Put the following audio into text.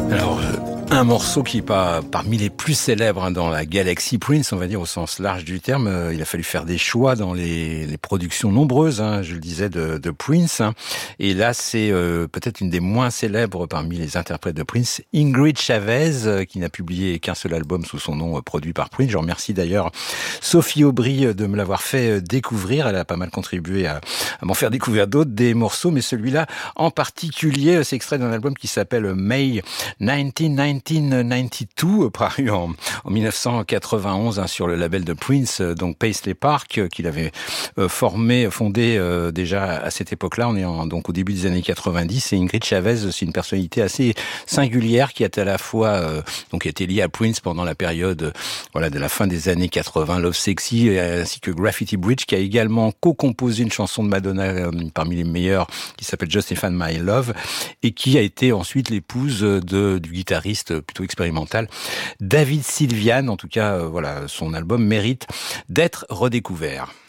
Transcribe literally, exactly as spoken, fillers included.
Alors, euh, un morceau qui est pas parmi les plus célèbres hein, dans la galaxie Prince, on va dire au sens large du terme. Euh, il a fallu faire des choix dans les, les productions nombreuses, hein, je le disais, de, de Prince. Hein. Et là, c'est euh, peut-être une des moins célèbres parmi les interprètes de Prince, Ingrid Chavez, euh, qui n'a publié qu'un seul album sous son nom euh, produit par Prince. Je remercie d'ailleurs Sophie Aubry de me l'avoir fait découvrir. Elle a pas mal contribué à, à m'en faire découvrir d'autres des morceaux, mais celui-là en particulier, c'est extrait d'un album qui s'appelle May dix-neuf quatre-vingt-douze, paru en, en dix-neuf cent quatre-vingt-onze hein, sur le label de Prince, donc Paisley Park, qu'il avait euh, formé, fondé euh, déjà à cette époque-là. On est en, donc au début des années quatre-vingt-dix. Et Ingrid Chavez, c'est une personnalité assez singulière qui est à la fois euh, donc était liée à Prince pendant la période euh, voilà de la fin des années quatre-vingts, Love Sexy, ainsi que Graffiti Bridge, qui a également co-composé une chanson de Madonna euh, parmi les meilleures qui s'appelle Justify My Love, et qui a été ensuite l'épouse de, du guitariste plutôt expérimental David Sylvian. En tout cas, euh, voilà, son album mérite d'être redécouvert.